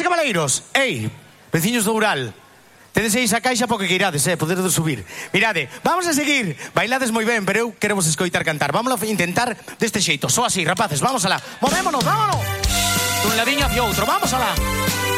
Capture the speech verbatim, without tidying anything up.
cabaleiros, ei, veciños do Ural, tedes aí esa caixa porque que irades, eh, poder subir. Mirade, vamos a seguir. Bailades moi ben, pero eu quero vos escoitar cantar. Vámonos a intentar deste xeito, só así, rapaces, vamos alá. Movémonos, vámonos. Dun ladiño hacia outro, vamos alá.